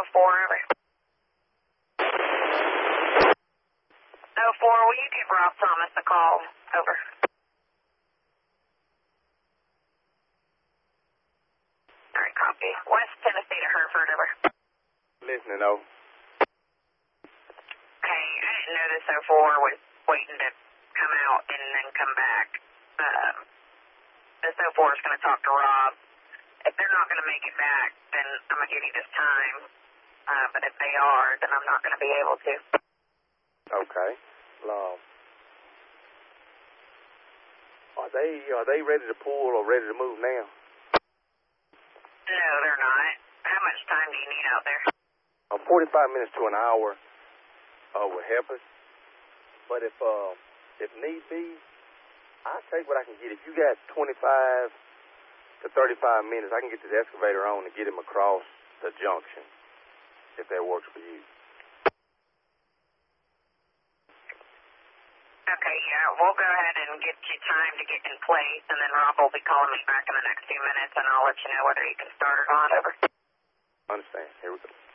over. 04, will you give Rob Thomas a call? Over. Alright, copy. West Tennessee to Hereford, over. Listening, though. Okay, I didn't know this 04 was waiting to come out and then come back. This 04 is going to talk to Rob. If they're not going to make it back, then I'm going to give you this time. But if they are, then I'm not going to be able to. Okay. Are they ready to pull or ready to move now? No, they're not. How much time do you need out there? 45 minutes to an hour will help us. But if need be, I'll take what I can get. If you got 25 to 35 minutes, I can get this excavator on and get him across the junction, if that works for you. Okay, yeah, we'll go ahead and get you time to get in place, and then Rob will be calling me back in the next few minutes, and I'll let you know whether you can start or not. Over. Understand. Here we go.